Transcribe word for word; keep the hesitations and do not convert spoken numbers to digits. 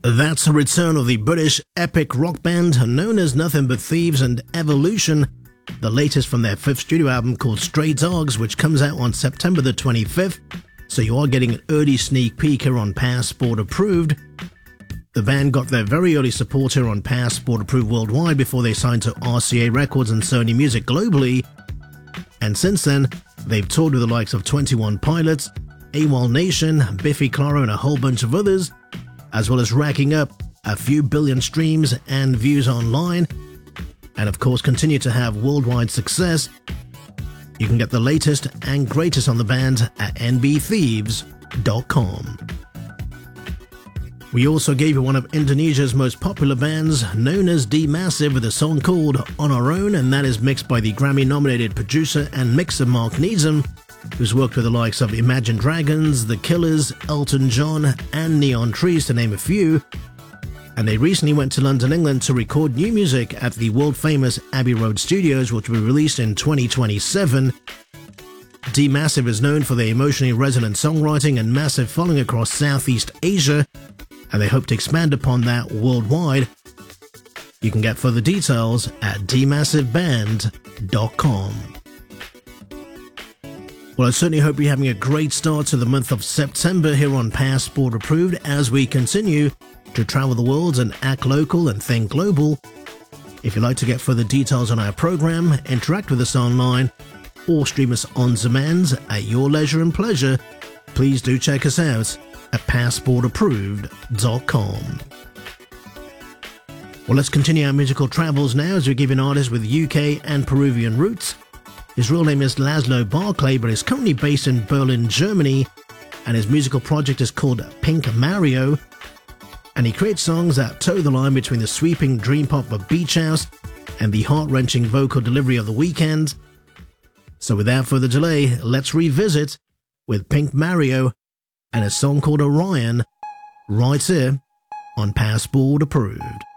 That's the return of the British epic rock band known as Nothing But Thieves and Evolution, the latest from their fifth studio album called Stray Dogs, which comes out on September the twenty-fifth, so you are getting an early sneak peek here on Passport Approved. The band got their very early support here on Passport Approved worldwide before they signed to R C A Records and Sony Music globally, and since then, they've toured with the likes of twenty one Pilots, AWOL Nation, Biffy Clyro and a whole bunch of others, as well as racking up a few billion streams and views online, and of course continue to have worldwide success. You can get the latest and greatest on the band at N B thieves dot com. We also gave you one of Indonesia's most popular bands, known as D Massive, with a song called On Our Own, and that is mixed by the Grammy-nominated producer and mixer Mark Needham, who's worked with the likes of Imagine Dragons, The Killers, Elton John, and Neon Trees, to name a few. And they recently went to London, England to record new music at the world-famous Abbey Road Studios, which will be released in twenty twenty-seven. D Massive is known for their emotionally resonant songwriting and massive following across Southeast Asia, and they hope to expand upon that worldwide. You can get further details at d massive band dot com. Well, I certainly hope you're having a great start to the month of September here on Passport Approved as we continue to travel the world and act local and think global. If you'd like to get further details on our program, interact with us online, or stream us on demand at your leisure and pleasure, please do check us out at passport approved dot com. Well, let's continue our musical travels now as we give an artist with U K and Peruvian roots. His real name is Laszlo Barclay, but is currently based in Berlin, Germany, and his musical project is called Pink Mario, and he creates songs that toe the line between the sweeping dream pop of Beach House and the heart-wrenching vocal delivery of The Weeknd. So without further delay, let's revisit with Pink Mario and a song called Orion, right here on Passport Approved.